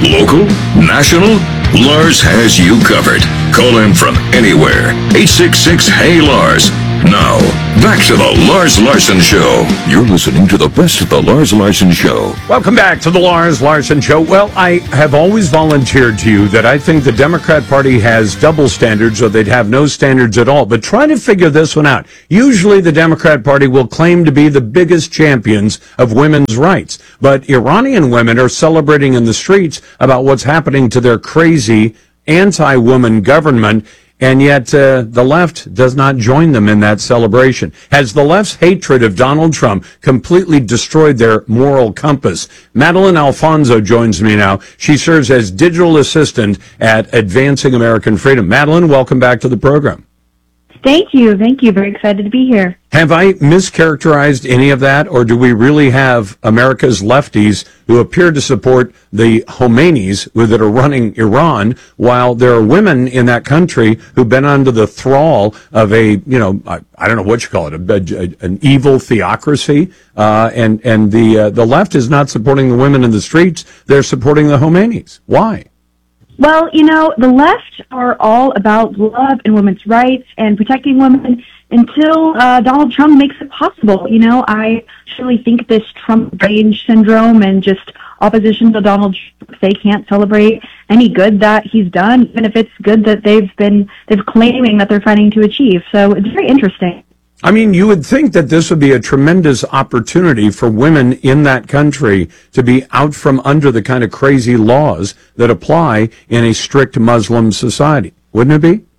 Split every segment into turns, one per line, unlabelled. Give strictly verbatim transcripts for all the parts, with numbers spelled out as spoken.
Local? National? Lars has you covered. Call him from anywhere. eight six six, hey Lars. Now, back to the Lars Larson Show. You're listening to the best of the Lars Larson Show.
Welcome back to the Lars Larson Show. Well, I have always volunteered to you that I think the Democrat Party has double standards, or they'd have no standards at all. But try to figure this one out. Usually the Democrat Party will claim to be the biggest champions of women's rights. But Iranian women are celebrating in the streets about what's happening to their crazy anti-woman government. And yet uh, the left does not join them in that celebration. Has the left's hatred of Donald Trump completely destroyed their moral compass? Madeline Alfonso joins me now. She serves as digital assistant at Advancing American Freedom. Madeline, welcome back to the program.
Thank you. Thank you. Very excited to be here.
Have I mischaracterized any of that, or do we really have America's lefties who appear to support the Khomeinis that are running Iran, while there are women in that country who've been under the thrall of a, you know, I, I don't know what you call it, a, a, an evil theocracy, uh, and and the uh, the left is not supporting the women in the streets; they're supporting the Khomeinis. Why?
Well, you know, the left are all about love and women's rights and protecting women until uh, Donald Trump makes it possible. You know, I truly think this Trump rage syndrome and just opposition to Donald Trump, they can't celebrate any good that he's done, even if it's good that they've been they've claiming that they're fighting to achieve. So it's very interesting.
I mean, you would think that this would be a tremendous opportunity for women in that country to be out from under the kind of crazy laws that apply in a strict Muslim society. Wouldn't it be?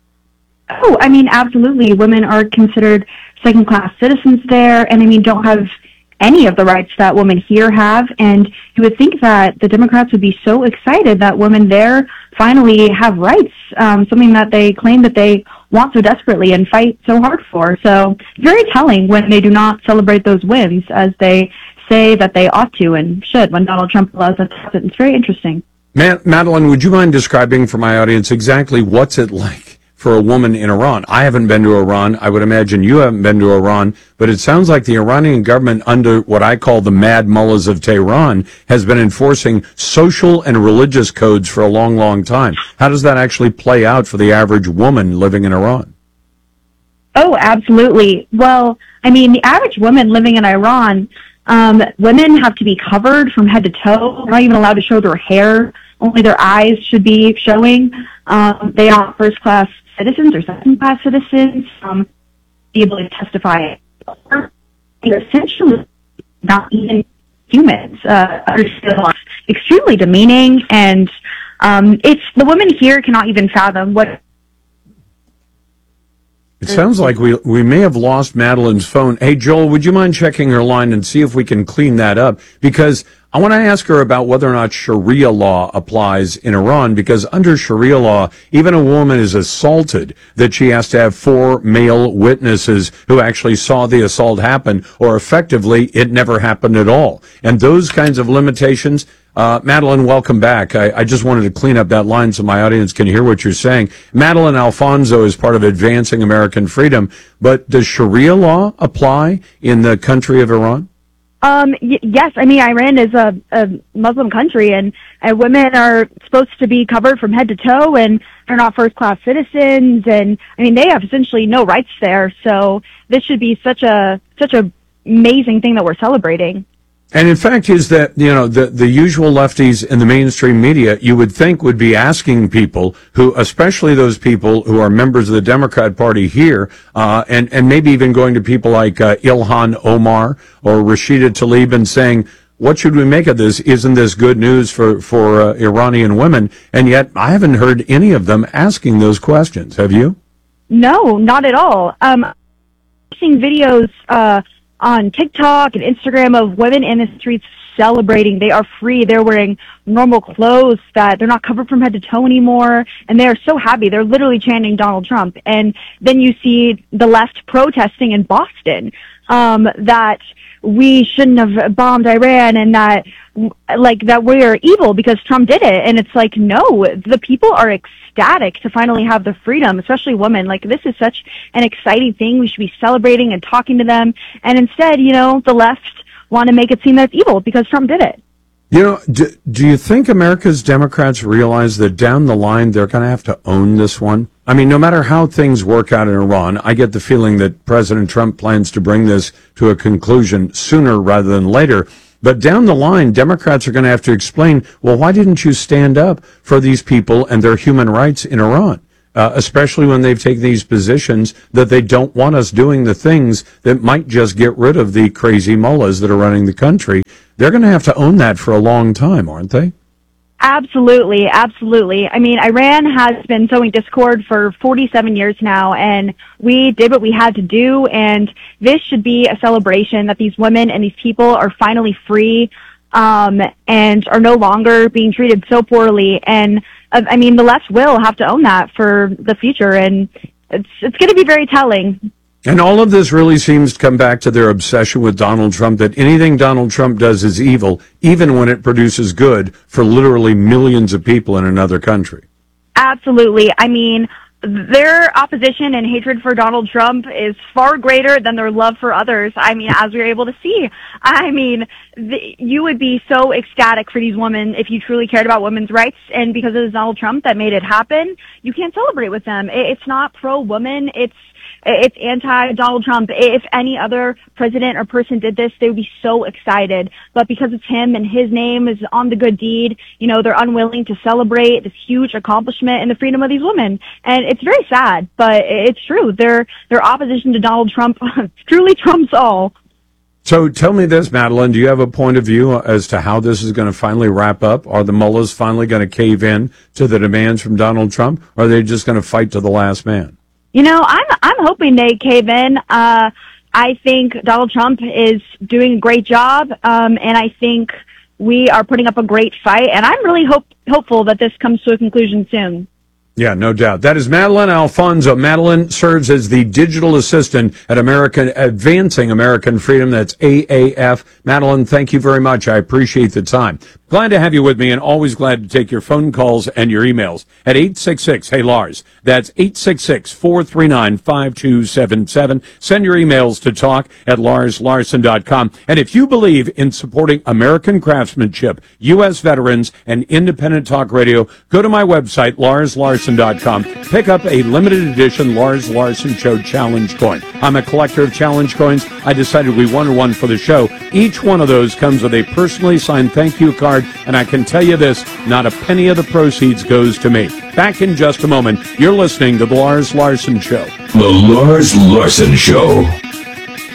Oh, I mean, absolutely. Women are considered second-class citizens there, and I mean, don't have any of the rights that women here have. And you would think that the Democrats would be so excited that women there finally have rights, um, something that they claim that they want so desperately and fight so hard for. So it's very telling when they do not celebrate those wins as they say that they ought to and should when Donald Trump allows that to happen. It's very interesting.
Ma- Madeline, would you mind describing for my audience exactly what's it like for a woman in Iran? I haven't been to Iran. I would imagine you haven't been to Iran, but it sounds like the Iranian government, under what I call the mad mullahs of Tehran, has been enforcing social and religious codes for a long, long time. How does that actually play out for the average woman living in Iran?
Oh, absolutely. Well, I mean, the average woman living in Iran, um, women have to be covered from head to toe. They're not even allowed to show their hair. Only their eyes should be showing. Um, they aren't first-class citizens or second-class citizens, um, be able to testify. They're essentially not even humans. Uh, are still extremely demeaning, and um, it's the women here cannot even fathom what.
It sounds like we we may have lost Madeline's phone. Hey, Joel, would you mind checking her line and see if we can clean that up? Because I want to ask her about whether or not Sharia law applies in Iran, because under Sharia law, even a woman is assaulted that she has to have four male witnesses who actually saw the assault happen, or effectively it never happened at all. And those kinds of limitations. Uh, Madeline, welcome back. I, I just wanted to clean up that line so my audience can hear what you're saying. Madeline Alfonso is part of Advancing American Freedom, but does Sharia law apply in the country of Iran?
Um, y- yes, I mean, Iran is a, a Muslim country, and, and women are supposed to be covered from head to toe, and they're not first-class citizens, and, I mean, they have essentially no rights there, so this should be such a, such a amazing thing that we're celebrating.
And in fact, is that, you know, the, the usual lefties in the mainstream media, you would think would be asking people who, especially those people who are members of the Democrat Party here, uh, and, and maybe even going to people like uh, Ilhan Omar or Rashida Tlaib and saying, what should we make of this? Isn't this good news for, for uh, Iranian women? And yet I haven't heard any of them asking those questions. Have you?
No, not at all. Um, seeing videos, uh, on TikTok and Instagram of women in the streets celebrating. They are free. They're wearing normal clothes, that they're not covered from head to toe anymore, and they are so happy. They're literally chanting Donald Trump. And then you see the left protesting in Boston, um, that we shouldn't have bombed Iran, and that, like, that we're evil because Trump did it. And it's like, no, the people are ecstatic to finally have the freedom, especially women. Like, this is such an exciting thing. We should be celebrating and talking to them. And instead, you know, the left want to make it seem that it's evil because Trump did it.
You know, do, do you think America's Democrats realize that down the line they're going to have to own this one? I mean, no matter how things work out in Iran, I get the feeling that President Trump plans to bring this to a conclusion sooner rather than later. But down the line, Democrats are going to have to explain, well, why didn't you stand up for these people and their human rights in Iran? Uh, especially when they've taken these positions that they don't want us doing the things that might just get rid of the crazy mullahs that are running the country. They're going to have to own that for a long time, aren't they?
Absolutely, absolutely. I mean, Iran has been sowing discord for forty-seven years now, and we did what we had to do, and this should be a celebration that these women and these people are finally free, um, and are no longer being treated so poorly. And, uh, I mean, the left will have to own that for the future, and it's, it's going to be very telling.
And all of this really seems to come back to their obsession with Donald Trump, that anything Donald Trump does is evil, even when it produces good for literally millions of people in another country.
Absolutely. I mean, their opposition and hatred for Donald Trump is far greater than their love for others. I mean, as we were able to see, I mean, the, you would be so ecstatic for these women if you truly cared about women's rights. And because it was Donald Trump that made it happen, you can't celebrate with them. It, it's not pro-woman. It's It's anti-Donald Trump. If any other president or person did this, they would be so excited. But because it's him and his name is on the good deed, you know, they're unwilling to celebrate this huge accomplishment and the freedom of these women. And it's very sad, but it's true. Their their opposition to Donald Trump truly trumps all.
So tell me this, Madeline, do you have a point of view as to how this is going to finally wrap up? Are the mullahs finally going to cave in to the demands from Donald Trump, or are they just going to fight to the last man?
You know, I'm I'm hoping they cave in. Uh, I think Donald Trump is doing a great job, um, and I think we are putting up a great fight. And I'm really hope, hopeful that this comes to a conclusion soon.
Yeah, no doubt. That is Madeline Alfonso. Madeline serves as the digital assistant at American Advancing American Freedom. That's A A F. Madeline, thank you very much. I appreciate the time. Glad to have you with me, and always glad to take your phone calls and your emails at eight six six, hey Lars. That's eight six six, four three nine, five two seven seven. Send your emails to talk at lars larson dot com. And if you believe in supporting American craftsmanship, U S veterans, and independent talk radio, go to my website, lars larson dot com. Pick up a limited edition Lars Larson Show Challenge coin. I'm a collector of challenge coins. I decided we wanted one for the show. Each one of those comes with a personally signed thank you card, and I can tell you this, not a penny of the proceeds goes to me. Back in just a moment. You're listening to The Lars Larson Show.
The Lars Larson Show.